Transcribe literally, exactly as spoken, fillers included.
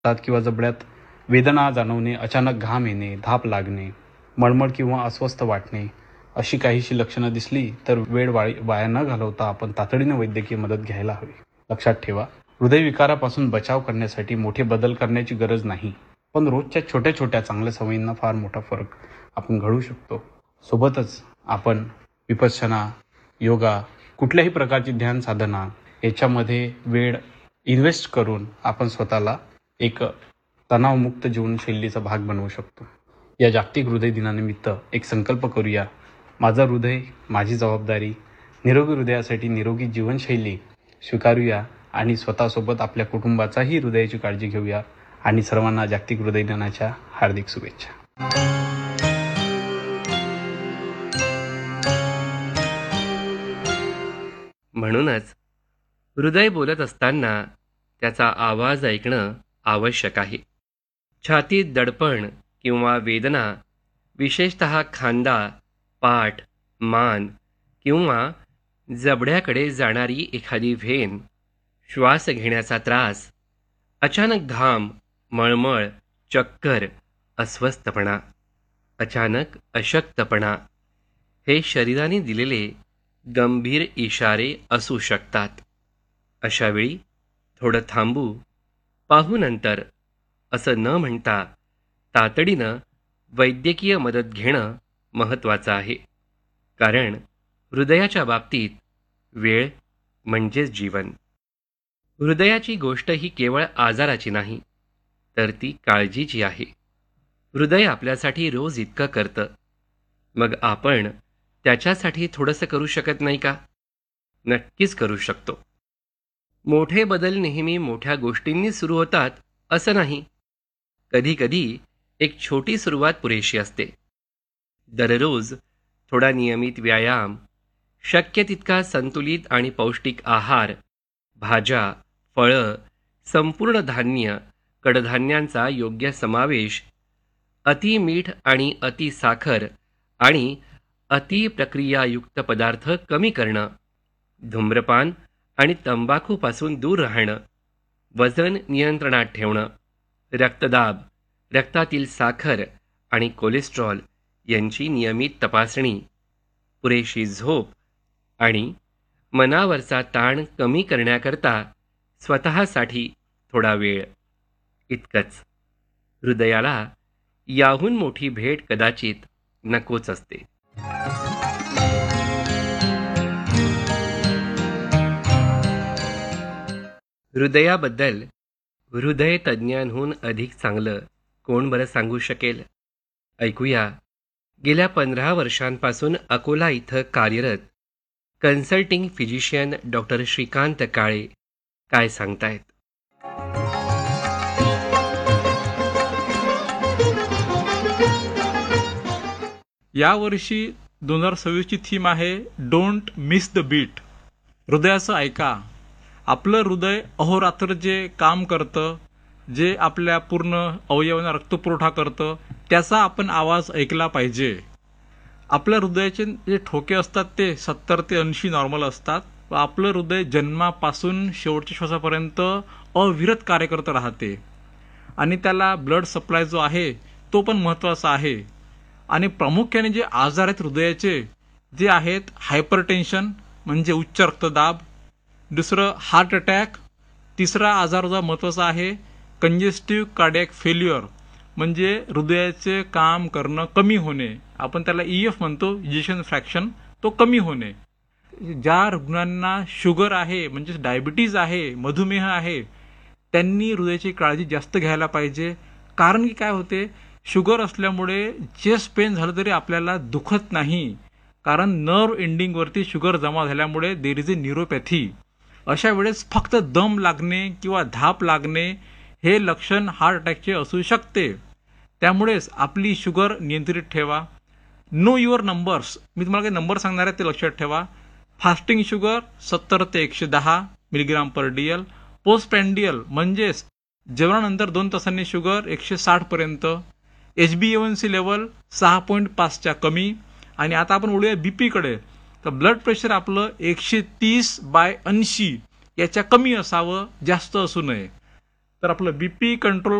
हातात किंवा जबड्यात वेदना जाणवणे, अचानक घाम येणे, धाप लागणे, मळमळ किंवा अस्वस्थ वाटणे अशी काहीशी लक्षणं दिसली तर वेळ वाई वाया न घालवता आपण तातडीने वैद्यकीय मदत घ्यायला हवी. लक्षात ठेवा, हृदयविकारापासून बचाव करण्यासाठी मोठे बदल करण्याची गरज नाही, पण रोजच्या छोट्या छोट्या चांगल्या सवयींना फार मोठा फरक आपण घडवू शकतो. सोबतच आपण विपश्यना, योगा, कुठल्याही प्रकारची ध्यान साधना याच्यामध्ये वेळ इन्व्हेस्ट करून आपण स्वतःला एक तणावमुक्त जीवनशैलीचा भाग बनवू शकतो. या जागतिक हृदय दिनानिमित्त एक संकल्प करूया. माझं हृदय, माझी जबाबदारी. निरोगी हृदयासाठी निरोगी जीवनशैली स्वीकारूया आणि स्वतःसोबत आपल्या कुटुंबाचाही हृदयाची काळजी घेऊया. आणि सर्वांना जागतिक हृदय दिनाच्या हार्दिक शुभेच्छा. म्हणूनच हृदय बोलत असताना त्याचा आवाज ऐकणं आवश्यक आहे. छातीत दडपण किंवा वेदना, विशेषतः खांदा, पाठ, मान किंवा जबड्याकडे जाणारी एखादी व्हेन, श्वास घेण्याचा त्रास, अचानक घाम, मळमळ, चक्कर, अस्वस्थपणा, अचानक अशक्तपणा हे शरीराने दिलेले गंभीर इशारे असू शकतात. अशावेळी थोडं थांबू, पाहू नंतर असं न म्हणता तातडीनं वैद्यकीय मदत घेणं महत्त्वाचं आहे. कारण हृदयाच्या बाबतीत वेळ म्हणजेच जीवन. हृदयाची गोष्ट ही केवळ आजाराची नाही, तर ती काळजीची आहे. हृदय आपल्यासाठी रोज इतकं करतं, मग आपण त्याच्यासाठी थोडंसं करू शकत नाही का? नक्कीच करू शकतो. मोठे बदल नेहमी मोठ्या गोष्टींनी सुरू होतात असं नाही. कधी कधी एक छोटी सुरुवात पुरेशी असते. दररोज थोडा नियमित व्यायाम, शक्य तितका संतुलित आणि पौष्टिक आहार, भाज्या, फळं, संपूर्ण धान्य, कडधान्यांचा योग्य समावेश, अति मीठ आणि अति साखर आणि अति प्रक्रियायुक्त पदार्थ कमी करणं, धूम्रपान आणि तंबाखूपासून दूर राहणं, वजन नियंत्रणात ठेवणं, रक्तदाब, रक्तातील साखर आणि कोलेस्ट्रॉल यांची नियमित तपासणी, पुरेशी झोप आणि मनावरचा ताण कमी करण्याकरता स्वतःसाठी थोडा वेळ, इतकंच. हृदयाला याहून मोठी भेट कदाचित नकोच असते. हृदयाबद्दल हृदय तज्ज्ञांहून अधिक चांगलं कोण बरं सांगू शकेल? ऐकूया गेल्या पंधरा वर्षांपासून अकोला इथं कार्यरत कन्सल्टिंग फिजिशियन डॉक्टर श्रीकांत काळे काय सांगतायत. यावर्षी दोन हजार सव्वीसची थीम आहे डोंट मिस द बीट. हृदयाचं ऐका. आपलं हृदय अहोरात्र जे काम करतं, जे आपल्या पूर्ण अवयवांना रक्तपुरवठा करतं, त्याचा आपण आवाज ऐकला पाहिजे. आपल्या हृदयाचे जे ठोके असतात ते सत्तर ते ऐंशी नॉर्मल असतात. आपलं हृदय जन्मापासून शेवटच्या श्वासापर्यंत अविरत कार्य करत राहते आणि त्याला ब्लड सप्लाय जो आहे तो पण महत्त्वाचा आहे. आणि प्रामुख्याने जे आजार आहेत हृदयाचे जे आहेत हायपरटेन्शन म्हणजे उच्च रक्तदाब, दुसरं हार्ट अटॅक, तिसरा आजार जो महत्त्वाचा आहे कंजेस्टिव्ह कार्डियक फेल्युअर म्हणजे हृदयाचे काम करणं कमी होणे, आपण त्याला ई एफ म्हणतो, इजेक्शन फ्रॅक्शन, तो कमी होणे. ज्या रुग्णांना शुगर आहे म्हणजे डायबिटीज आहे, मधुमेह आहे, त्यांनी हृदयाची काळजी जास्त घ्यायला पाहिजे. कारण की काय होते, शुगर असल्यामुळे चेस्ट पेन झालं तरी आपल्याला दुखत नाही, कारण नर्व एंडिंगवरती शुगर जमा झाल्यामुळे देर इज ए न्यूरोपॅथी. अशा वेळेस फक्त दम लागणे किंवा धाप लागणे हे लक्षण हार्ट अटॅकचे असू शकते. त्यामुळेच आपली शुगर नियंत्रित ठेवा. Know your numbers. मी तुम्हाला काही नंबर सांगणार आहे ते लक्षात ठेवा. फास्टिंग शुगर सत्तर ते एकशे दहा मिलीग्राम पर डीएल. पोस्ट प्रँडियल म्हणजेच जेवणानंतर दोन तासांनी शुगर एकशे साठ पर्यंत. एच बी ए वन सी लेवल सहा पॉईंट पाचच्या कमी. आणि आता आपण बोलूया बीपीकडे. तर ब्लड प्रेशर आपलं एकशे तीस बाय ऐंशी याच्या कमी असावं, जास्त असू नये. तर आपलं बीपी कंट्रोल